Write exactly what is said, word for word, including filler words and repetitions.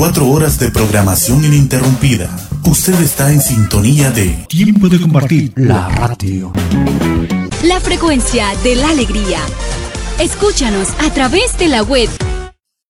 veinticuatro horas de programación ininterrumpida. Usted está en sintonía de Tiempo de Compartir, la radio. La frecuencia de la alegría. Escúchanos a través de la web